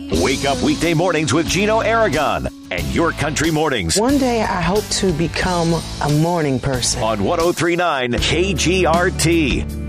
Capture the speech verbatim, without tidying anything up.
Wake up weekday mornings with Gino Aragon and Your Country Mornings One day I hope to become a morning person. on one oh three point nine K G R T.